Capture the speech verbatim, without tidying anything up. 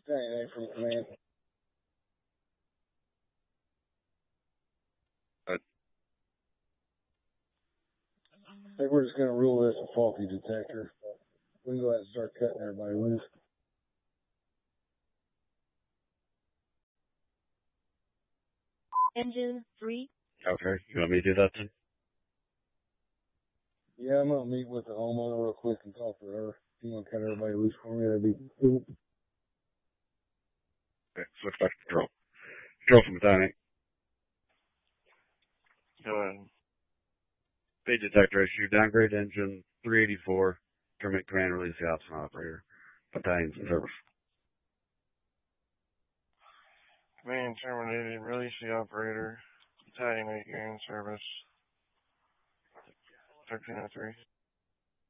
Battalion A from command. But I think we're just going to rule this a faulty detector. We can go ahead and start cutting everybody loose. Engine three. okay, you want me to do that then? Yeah, I'm going to meet with the homeowner real quick and talk to her. If you want to cut everybody loose for me, that'd be cool. Okay, switch back to control. Control from Battalion. Go ahead. Speed detector issue. Downgrade engine three eighty-four. Terminate command, release the option operator. Battalion's in service. Command terminated. Release the operator. Battalion eight, you're in service. thirteen oh three.